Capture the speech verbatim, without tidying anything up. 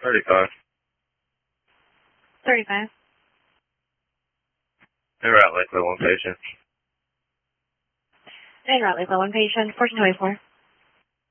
thirty-five. thirty-five. En route, Lakeville, one patient. En route, Lakeville, one patient, fourteen twenty-four.